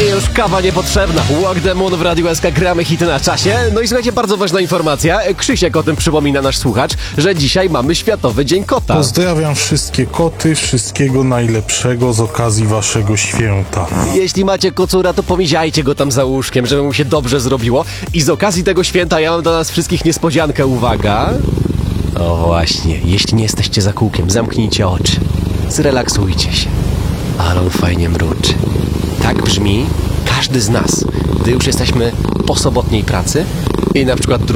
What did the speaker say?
I już kawa niepotrzebna. Walk the Moon w Radiu SK, gramy hity na czasie. No i słuchajcie, bardzo ważna informacja. Krzysiek o tym przypomina, nasz słuchacz, że dzisiaj mamy Światowy Dzień Kota. Pozdrawiam wszystkie koty, wszystkiego najlepszego z okazji waszego święta. Jeśli macie kocura, to pomiziajcie go tam za łóżkiem, żeby mu się dobrze zrobiło. I z okazji tego święta ja mam dla nas wszystkich niespodziankę. Uwaga. O właśnie, jeśli nie jesteście za kółkiem, zamknijcie oczy. Zrelaksujcie się. Ale on fajnie mruczy. Tak brzmi każdy z nas, gdy już jesteśmy po sobotniej pracy i na przykład